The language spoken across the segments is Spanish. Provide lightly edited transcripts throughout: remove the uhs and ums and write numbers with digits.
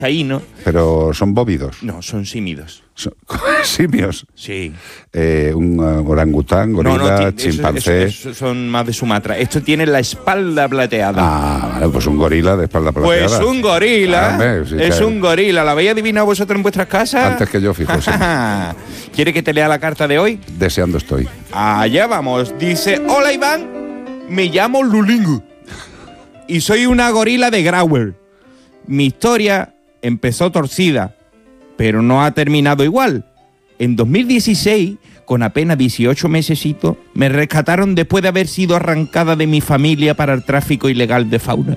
taíno. Pero son bóvidos. No, son símidos. ¿Simios? Sí. Un orangután, gorila, chimpancé. Eso son más de Sumatra. Esto tiene la espalda plateada. Ah, vale, pues un gorila de espalda plateada. Pues un gorila. Sí, es un gorila. ¿La habéis adivinado vosotros en vuestras casas? Antes que yo, fijo. Sí. ¿Quiere que te lea la carta de hoy? Deseando estoy. Allá vamos. Dice: hola Iván, me llamo Lulingu y soy una gorila de Grauer. Mi historia empezó torcida, pero no ha terminado igual. En 2016, con apenas 18 mesecitos, me rescataron después de haber sido arrancada de mi familia para el tráfico ilegal de fauna.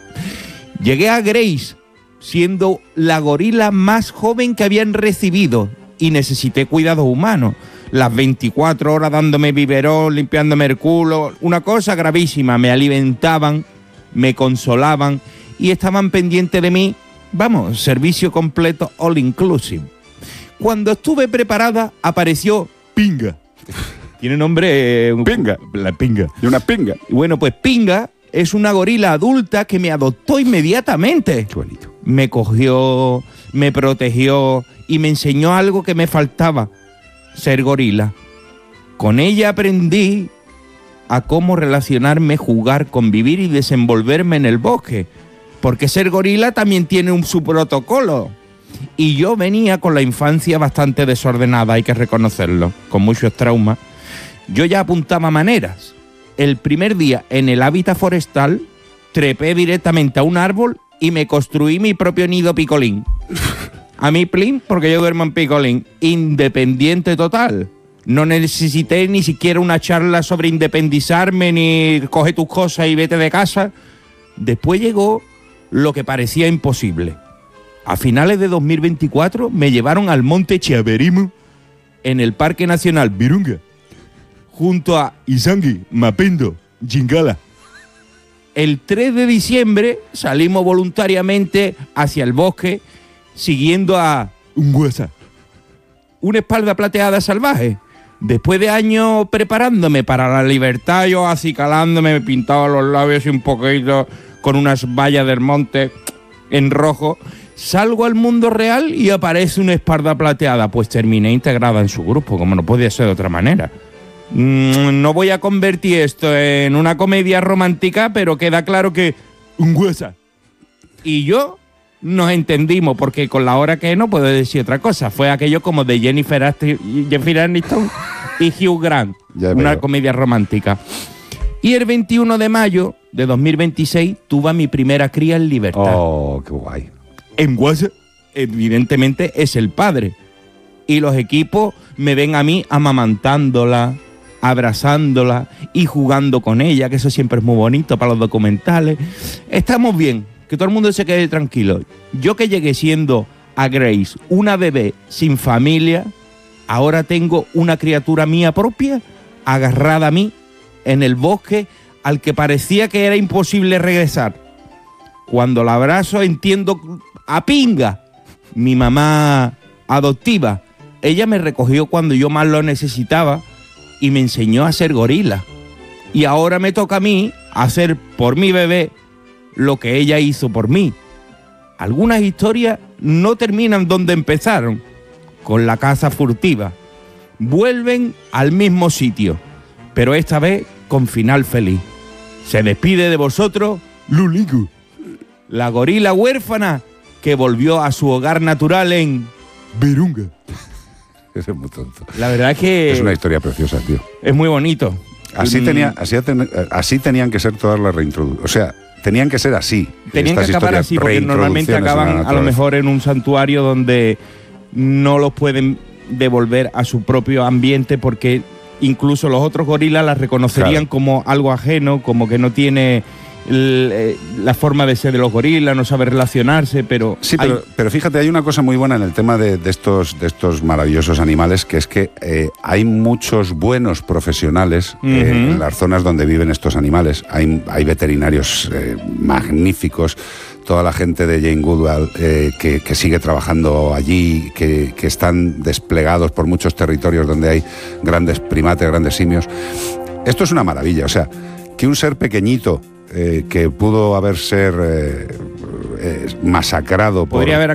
Llegué a Grace siendo la gorila más joven que habían recibido y necesité cuidados humanos. Las 24 horas dándome biberón, limpiándome el culo, una cosa gravísima. Me alimentaban, me consolaban y estaban pendientes de mí. Vamos, servicio completo all inclusive. Cuando estuve preparada, apareció Pinga. Tiene nombre... Pinga. La Pinga. Y una pinga. Y bueno, pues Pinga es una gorila adulta que me adoptó inmediatamente. Qué bonito. Me cogió, me protegió y me enseñó algo que me faltaba: ser gorila. Con ella aprendí a cómo relacionarme, jugar, convivir y desenvolverme en el bosque. Porque ser gorila también tiene su protocolo. Y yo venía con la infancia bastante desordenada, hay que reconocerlo, con muchos traumas. Yo ya apuntaba maneras. El primer día en el hábitat forestal, trepé directamente a un árbol y me construí mi propio nido picolín. A mí plin, porque yo duermo en picolín. Independiente total. No necesité ni siquiera una charla sobre independizarme, ni coge tus cosas y vete de casa. Después llegó lo que parecía imposible. A finales de 2024 me llevaron al monte Chiaverimo en el Parque Nacional Virunga, junto a Isangi, Mapendo, Jingala. El 3 de diciembre salimos voluntariamente hacia el bosque siguiendo a Unguesa, una espalda plateada salvaje. Después de años preparándome para la libertad, yo acicalándome, me pintaba los labios un poquito con unas vallas del monte en rojo, salgo al mundo real y aparece una espalda plateada. Pues terminé integrada en su grupo, como no podía ser de otra manera. No voy a convertir esto en una comedia romántica, pero queda claro que Unguesa y yo nos entendimos, porque con la hora que no puedo decir otra cosa. Fue aquello como de Jennifer Aniston y Hugh Grant, una comedia romántica. Y el 21 de mayo de 2026 tuve a mi primera cría en libertad. Oh, qué guay. En WhatsApp, evidentemente, es el padre. Y los equipos me ven a mí amamantándola, abrazándola y jugando con ella, que eso siempre es muy bonito para los documentales. Estamos bien, que todo el mundo se quede tranquilo. Yo, que llegué siendo a Grace una bebé sin familia, ahora tengo una criatura mía propia agarrada a mí en el bosque al que parecía que era imposible regresar. Cuando la abrazo entiendo a Pinga, mi mamá adoptiva. Ella me recogió cuando yo más lo necesitaba y me enseñó a ser gorila. Y ahora me toca a mí hacer por mi bebé lo que ella hizo por mí. Algunas historias no terminan donde empezaron, con la caza furtiva. Vuelven al mismo sitio, pero esta vez con final feliz. Se despide de vosotros Luligu, la gorila huérfana que volvió a su hogar natural en Virunga. Ese es muy tonto. La verdad es que es una historia preciosa, tío. Es muy bonito. Así tenían que ser todas las reintroducciones. O sea, tenían que ser así. Tenían que acabar así, porque normalmente acaban a lo mejor en un santuario donde no los pueden devolver a su propio ambiente, porque incluso los otros gorilas las reconocerían como algo ajeno, como que no tiene la forma de ser de los gorilas, no sabe relacionarse, pero... Sí, pero fíjate, hay una cosa muy buena en el tema de estos maravillosos animales, que es que hay muchos buenos profesionales en las zonas donde viven estos animales. Hay veterinarios magníficos, toda la gente de Jane Goodall que sigue trabajando allí, que están desplegados por muchos territorios donde hay grandes primates, grandes simios. Esto es una maravilla, o sea, que un ser pequeñito que pudo haber ser masacrado por